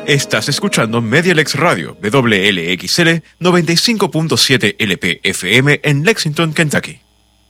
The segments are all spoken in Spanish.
Estás escuchando Medialex Radio, WLXL 95.7 LP FM en Lexington, Kentucky.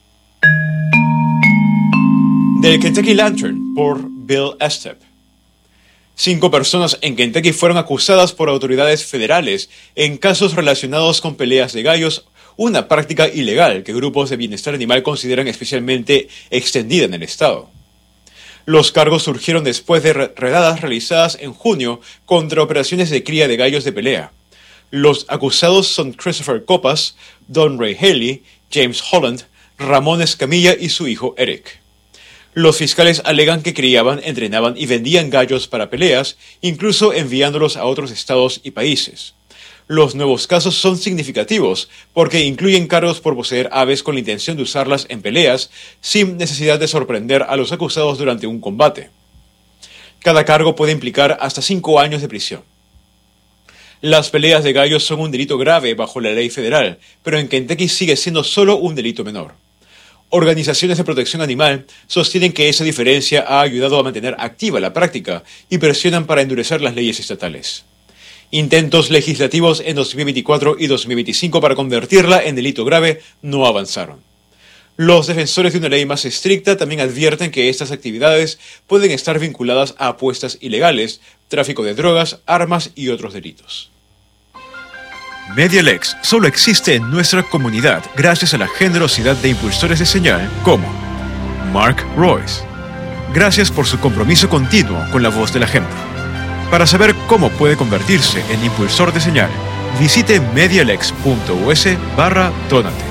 Del Kentucky Lantern, por Bill Estep. 5 personas en Kentucky fueron acusadas por autoridades federales en casos relacionados con peleas de gallos, una práctica ilegal que grupos de bienestar animal consideran especialmente extendida en el estado. Los cargos surgieron después de redadas realizadas en junio contra operaciones de cría de gallos de pelea. Los acusados son Christopher Copas, Don Ray Haley, James Holland, Ramón Escamilla y su hijo Eric. Los fiscales alegan que criaban, entrenaban y vendían gallos para peleas, incluso enviándolos a otros estados y países. Los nuevos casos son significativos porque incluyen cargos por poseer aves con la intención de usarlas en peleas sin necesidad de sorprender a los acusados durante un combate. Cada cargo puede implicar hasta 5 años de prisión. Las peleas de gallos son un delito grave bajo la ley federal, pero en Kentucky sigue siendo solo un delito menor. Organizaciones de protección animal sostienen que esa diferencia ha ayudado a mantener activa la práctica y presionan para endurecer las leyes estatales. Intentos legislativos en 2024 y 2025 para convertirla en delito grave no avanzaron. Los defensores de una ley más estricta también advierten que estas actividades pueden estar vinculadas a apuestas ilegales, tráfico de drogas, armas y otros delitos. Medialex solo existe en nuestra comunidad gracias a la generosidad de impulsores de señal como Mark Royce. Gracias por su compromiso continuo con la voz de la gente. Para saber cómo puede convertirse en impulsor de señal, visite medialex.us/donate.